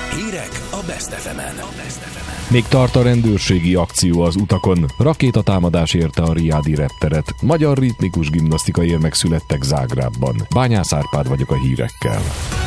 Hírek a Best FM-en. Még tart a rendőrségi akció az utakon. Rakétatámadás érte a riádi repteret. Magyar ritmikus gimnasztikai érmek születtek Zágrábban. Bányász Árpád vagyok a hírekkel.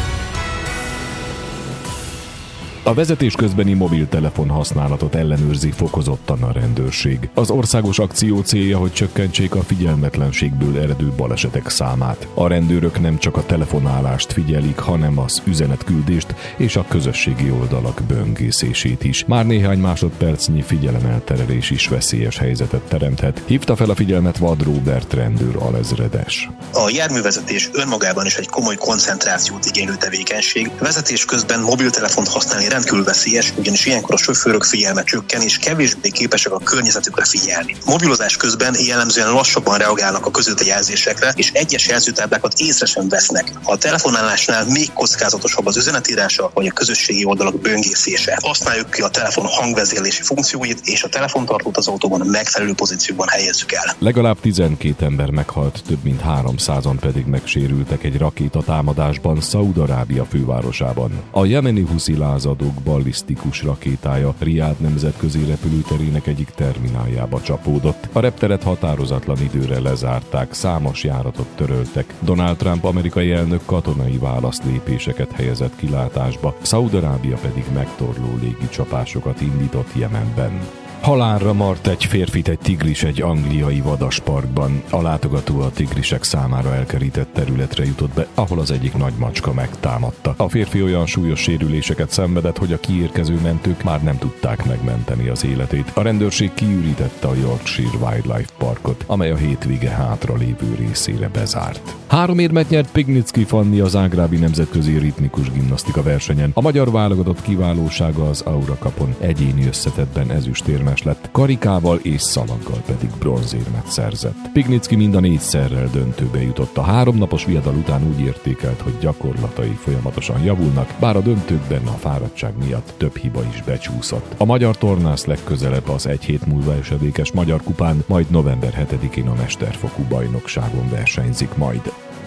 A vezetés közbeni mobiltelefon használatot ellenőrzi fokozottan a rendőrség. Az országos akció célja, hogy csökkentsék a figyelmetlenségből eredő balesetek számát. A rendőrök nem csak a telefonálást figyelik, hanem az üzenetküldést és a közösségi oldalak böngészését is. Már néhány másodpercnyi figyelemelterelés is veszélyes helyzetet teremthet. Hívta fel a figyelmet Vad Róbert rendőr alezredes. A járművezetés önmagában is egy komoly koncentrációt igénylő tevékenység. Vezetés közben mobiltelefont használni rendkívül veszélyes, ugyanis ilyenkor a sofőrök figyelme csökken, és kevésbé képesek a környezetükre figyelni. Mobilozás közben jellemzően lassabban reagálnak a közúti jelzésekre, és egyes jelzőtáblákat észre sem vesznek. A telefonálásnál még kockázatosabb az üzenetírása, vagy a közösségi oldalak böngészése. Használjuk ki a telefon hangvezérlési funkcióit, és a telefontartót az autóban megfelelő pozícióban helyezzük el. Legalább 12 ember meghalt, több mint 300-an pedig megsérültek egy rakétatámadásban Szaúd-Arábia fővárosában. A jemeni huszi lázadók ballisztikus rakétája Riád nemzetközi repülőterének egyik termináljába csapódott. A repteret határozatlan időre lezárták, számos járatot töröltek. Donald Trump amerikai elnök katonai válaszlépéseket helyezett kilátásba, Szaúd-Arábia pedig megtorló légicsapásokat indított Jemenben. Halálra mart egy férfit egy tigris egy angliai vadasparkban. A látogató a tigrisek számára elkerített területre jutott be, ahol az egyik nagy macska megtámadta. A férfi olyan súlyos sérüléseket szenvedett, hogy a kiérkező mentők már nem tudták megmenteni az életét. A rendőrség kiürítette a Yorkshire Wildlife Parkot, amely a hétvége hátra lévő részére bezárt. 3 érmet nyert Pignicki Fanni a zágrábi nemzetközi ritmikus gimnasztika versenyen. A magyar válogatott kiválósága az Aura Cupon egyéni összetettben ezüstérmes lett, karikával és szalaggal pedig bronzérmet szerzett. Pignicki mind a 4-szerrel döntőbe jutott. A 3 napos viadal után úgy értékelt, hogy gyakorlatai folyamatosan javulnak, bár a döntőkben a fáradtság miatt több hiba is becsúszott. A magyar tornász legközelebb az egy hét múlva esedékes Magyar Kupán, majd november 7-én a mesterfokú bajnokságon versenyzik majd.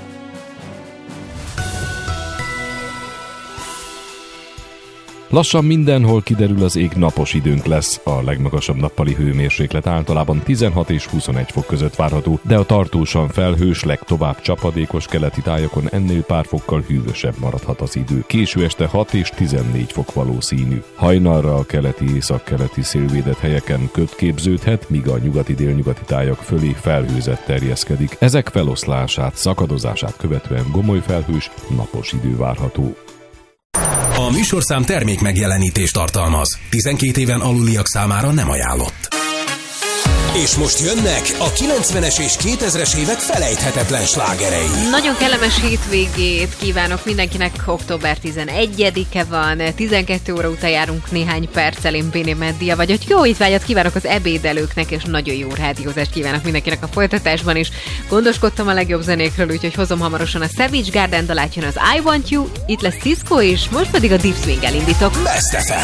Lassan mindenhol kiderül, az ég, napos időnk lesz. A legmagasabb nappali hőmérséklet általában 16 és 21 fok között várható, de a tartósan felhős, legtovább csapadékos keleti tájakon ennél pár fokkal hűvösebb maradhat az idő. Késő este 6 és 14 fok valószínű. Hajnalra a keleti északkeleti szélvédett helyeken köd képződhet, míg a nyugati-délnyugati tájak fölé felhőzet terjeszkedik. Ezek feloszlását, szakadozását követően gomoly felhős, napos idő várható. A műsorszám termék megjelenítést tartalmaz. 12 éven aluliak számára nem ajánlott. És most jönnek a 90-es és 2000-es évek felejthetetlen slágerei. Nagyon kellemes hétvégét kívánok mindenkinek, október 11-e van, 12 óra után járunk néhány perccel, én Béné Meddia vagyok. Jó étvágyat kívánok az ebédelőknek, és nagyon jó rádiózást kívánok mindenkinek a folytatásban is. Gondoskodtam a legjobb zenékről, úgyhogy hozom hamarosan a Savage Garden dalát, jön az I Want You, itt lesz Cisco is, most pedig a Deep Swing-el indítok. Best FM.